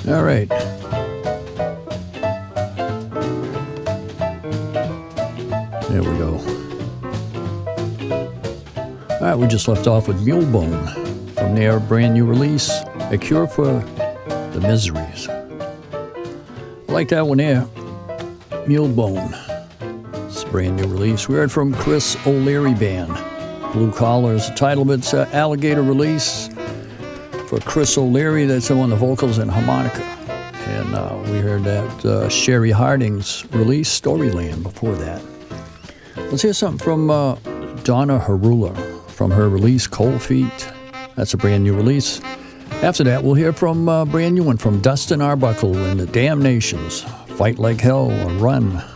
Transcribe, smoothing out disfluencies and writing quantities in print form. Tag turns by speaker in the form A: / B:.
A: All right. There we go. All right, we just left off with Mulebone from their brand new release, A Cure for the Miseries. I like that one there. Mulebone. It's a brand new release. We heard from Chris O'Leary Band. Blue Collar is the title of its Alligator release. For Chris O'Leary, that's on the vocals and harmonica. And we heard that Sherry Harding's release, Storyland, before that. Let's hear something from Donna Harula from her release, Cold Feet. That's a brand new release. After that, we'll hear from a brand new one from Dustin Arbuckle and the Damnations, Fight Like Hell or Run.